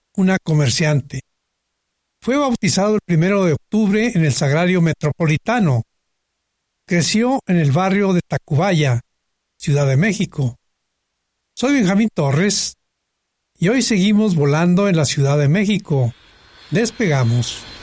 una comerciante. Fue bautizado el 1 de octubre en el Sagrario Metropolitano. Creció en el barrio de Tacubaya, Ciudad de México. Soy Benjamín Torres y hoy seguimos volando en la Ciudad de México. Despegamos.